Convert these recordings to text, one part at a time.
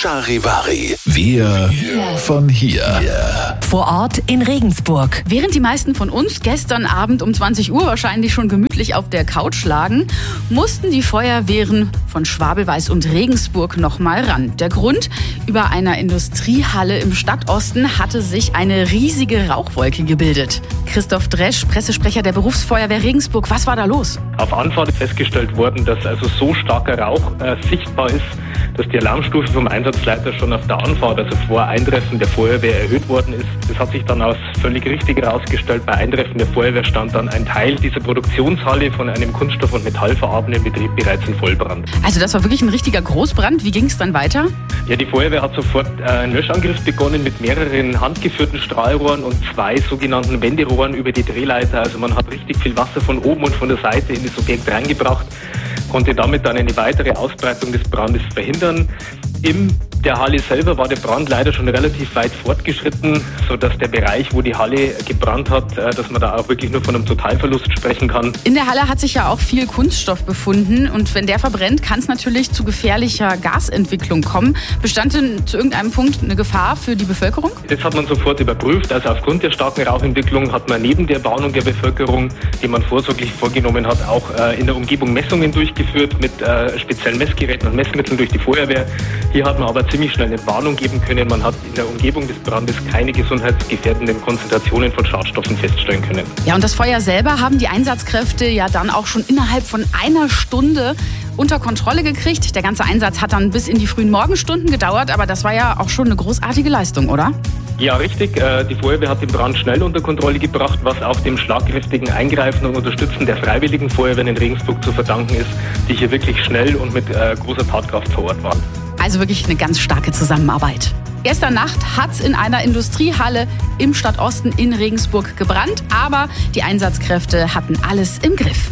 Charivari. Wir von hier. Vor Ort in Regensburg. Während die meisten von uns gestern Abend um 20 Uhr wahrscheinlich schon gemütlich auf der Couch lagen, mussten die Feuerwehren von Schwabelweiß und Regensburg noch mal ran. Der Grund: über einer Industriehalle im Stadtosten hatte sich eine riesige Rauchwolke gebildet. Christoph Dresch, Pressesprecher der Berufsfeuerwehr Regensburg, was war da los? Auf Anfahrt ist festgestellt worden, dass also so starker Rauch sichtbar ist, dass die Alarmstufe vom Einsatzleiter schon auf der Anfahrt, also vor Eintreffen der Feuerwehr, erhöht worden ist. Das hat sich dann als völlig richtig herausgestellt. Bei Eintreffen der Feuerwehr stand dann ein Teil dieser Produktionshalle von einem Kunststoff- und metallverarbeitenden Betrieb bereits in Vollbrand. Also das war wirklich ein richtiger Großbrand. Wie ging es dann weiter? Ja, die Feuerwehr hat sofort einen Löschangriff begonnen mit mehreren handgeführten Strahlrohren und 2 sogenannten Wenderohren über die Drehleiter. Also man hat richtig viel Wasser von oben und von der Seite in das Objekt reingebracht, konnte damit dann eine weitere Ausbreitung des Brandes verhindern. In der Halle selber war der Brand leider schon relativ weit fortgeschritten, sodass der Bereich, wo die Halle gebrannt hat, dass man da auch wirklich nur von einem Totalverlust sprechen kann. In der Halle hat sich ja auch viel Kunststoff befunden und wenn der verbrennt, kann es natürlich zu gefährlicher Gasentwicklung kommen. Bestand denn zu irgendeinem Punkt eine Gefahr für die Bevölkerung? Das hat man sofort überprüft. Also aufgrund der starken Rauchentwicklung hat man neben der Warnung der Bevölkerung, die man vorsorglich vorgenommen hat, auch in der Umgebung Messungen durchgeführt mit speziellen Messgeräten und Messmitteln durch die Feuerwehr. Hier hat man aber ziemlich schnell eine Warnung geben können. Man hat in der Umgebung des Brandes keine gesundheitsgefährdenden Konzentrationen von Schadstoffen feststellen können. Ja, und das Feuer selber haben die Einsatzkräfte ja dann auch schon innerhalb von einer Stunde unter Kontrolle gekriegt. Der ganze Einsatz hat dann bis in die frühen Morgenstunden gedauert, aber das war ja auch schon eine großartige Leistung, oder? Ja, richtig. Die Feuerwehr hat den Brand schnell unter Kontrolle gebracht, was auch dem schlagkräftigen Eingreifen und Unterstützen der Freiwilligen Feuerwehren in Regensburg zu verdanken ist, die hier wirklich schnell und mit großer Tatkraft vor Ort waren. Also wirklich eine ganz starke Zusammenarbeit. Gestern Nacht hat es in einer Industriehalle im Stadtosten in Regensburg gebrannt, aber die Einsatzkräfte hatten alles im Griff.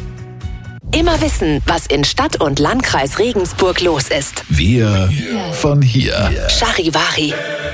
Immer wissen, was in Stadt und Landkreis Regensburg los ist. Wir von hier. Charivari.